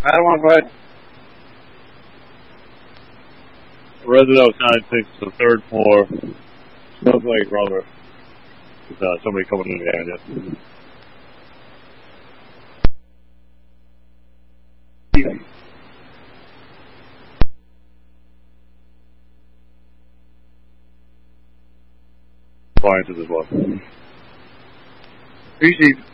I don't want to go ahead. Resident 96, the third floor. Smells like rubber. There's somebody coming in the area. Appliances as well. Usually